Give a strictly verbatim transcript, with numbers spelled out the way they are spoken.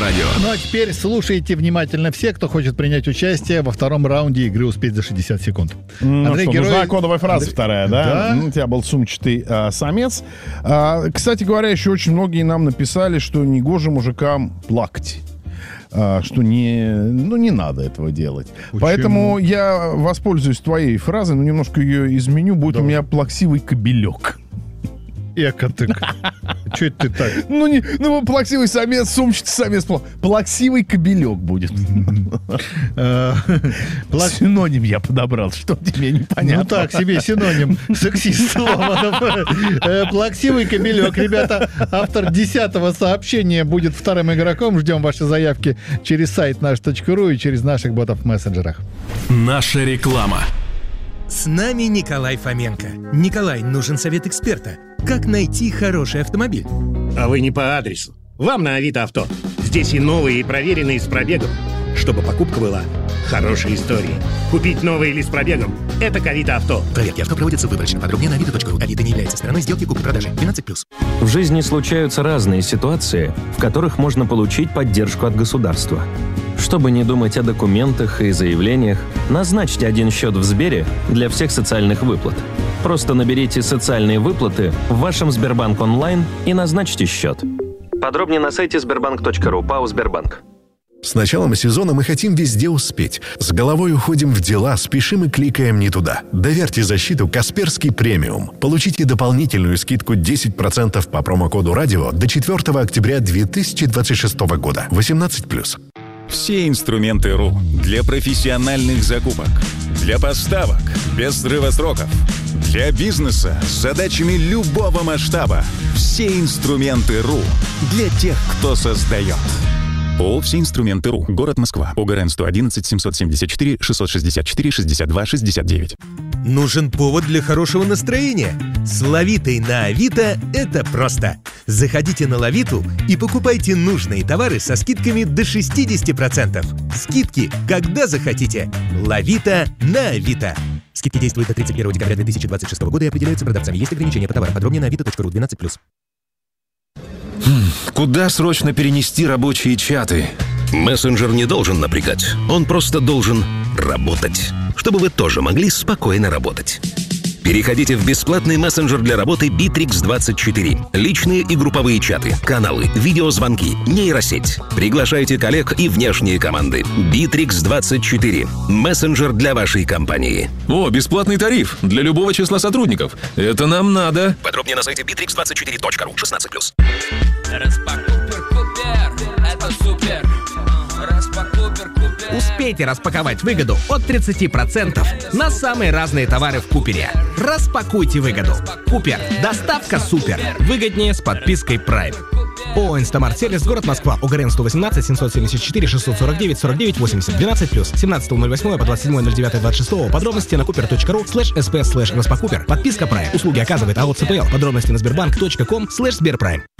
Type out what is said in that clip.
радио. Ну а теперь слушайте внимательно все, кто хочет принять участие во втором раунде игры «Успеть за шестьдесят секунд». Ну Андрей, что, герой... нужна кодовая фраза Андрей... вторая, да? Да. Ну, у тебя был сумчатый а, самец. А, кстати говоря, еще очень многие нам написали, что негоже мужикам плакать. А, что не, ну, не надо этого делать. Почему? Поэтому я воспользуюсь твоей фразой, но немножко ее изменю. Будет Давай. у меня плаксивый кобелек. Эко-тык. Че это ты так? Ну, не, ну, плаксивый самец, сумчатый самец. Плаксивый кобелек будет. Синоним я подобрал, что тебе непонятно. Ну так, себе синоним. Сексист. Плаксивый кобелек. Ребята, автор десятого сообщения будет вторым игроком. Ждем ваши заявки через сайт наш точка ру и через наших ботов в мессенджерах. Наша реклама. С нами Николай Фоменко. Николай, нужен совет эксперта. Как найти хороший автомобиль? А вы не по адресу. Вам на Авито Авто. Здесь и новые, и проверенные с пробегом. Чтобы покупка была хорошей историей. Купить новый или с пробегом – это к Авито Авто. Проверки авто проводятся выборочно. Подробнее на авито точка ру. Авито не является стороной сделки купли-продажи. двенадцать плюс. В жизни случаются разные ситуации, в которых можно получить поддержку от государства. Чтобы не думать о документах и заявлениях, назначьте один счет в Сбере для всех социальных выплат. Просто наберите «Социальные выплаты» в вашем Сбербанк онлайн и назначьте счет. Подробнее на сайте сбербанк точка ру. ПАО «Сбербанк». С началом сезона мы хотим везде успеть. С головой уходим в дела, спешим и кликаем не туда. Доверьте защиту «Касперский премиум». Получите дополнительную скидку десять процентов по промокоду «Радио» до четвёртого октября две тысячи двадцать шестого года. восемнадцать плюс. Все инструменты РУ для профессиональных закупок, для поставок без срыва сроков, для бизнеса с задачами любого масштаба. Все инструменты РУ для тех, кто создает. ООО «Все инструменты РУ». Город Москва. ОГРН сто одиннадцать семьсот семьдесят четыре шестьсот шестьдесят четыре шестьдесят два шестьдесят девять. Нужен повод для хорошего настроения? С Лавитой на Авито это просто. Заходите на Лавиту и покупайте нужные товары со скидками до шестьдесят процентов. Скидки, когда захотите. Лавита на Авито. Скидки действуют до тридцать первого декабря две тысячи двадцать шестого года и определяются продавцами. Есть ограничения по товарам. Подробнее на авито точка ру. двенадцать плюс. Куда срочно перенести рабочие чаты? Мессенджер не должен напрягать. Он просто должен работать. Чтобы вы тоже могли спокойно работать. Переходите в бесплатный мессенджер для работы Битрикс двадцать четыре. Личные и групповые чаты, каналы, видеозвонки, нейросеть. Приглашайте коллег и внешние команды. Битрикс двадцать четыре. Мессенджер для вашей компании. О, бесплатный тариф для любого числа сотрудников. Это нам надо. Подробнее на сайте битрикс двадцать четыре точка ру. шестнадцать плюс. Это супер. Успейте распаковать выгоду от тридцати процентов на самые разные товары в Купере. Распакуйте выгоду. Купер. Доставка супер. Выгоднее с подпиской Prime. ООО «Инстамарт Сервис», город Москва. ОГРН сто восемнадцать семьсот семьдесят четыре шестьсот сорок девять сорок девять восемьдесят. двенадцать плюс. семнадцатого ноль восьмого по двадцать седьмое ноль девятое двадцать шестого. Подробности на купер точка ру слэш сп слэш распакупер. Подписка Prime. Услуги оказывает АО ЦПЛ. Подробности на сбербанк точка ком слэш сберпрайм.